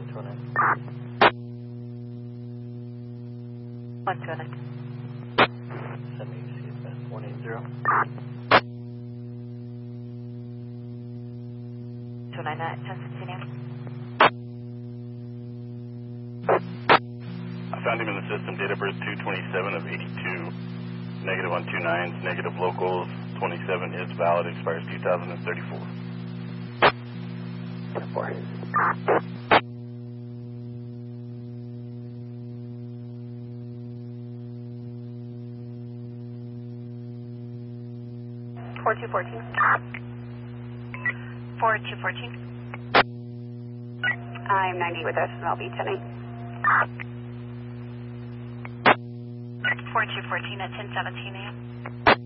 129. Send me CFS 180. 29 at 1016 a.m. I found him in the system, date of birth 227 of 82, negative on 29s, negative locals, 27 is valid, expires 2034. 4. 4214. 4214. I'm 90 with SMLB 10-8. 4214 at 1017 a.m.